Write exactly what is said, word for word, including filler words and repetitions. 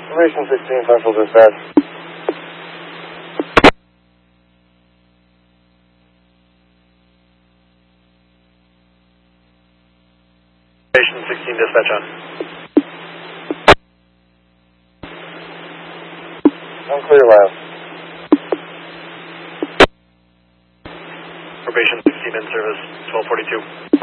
Probation sixteen, Central Dispatch. Probation sixteen, dispatch on. I'm clear last. Probation sixteen in service, twelve forty-two.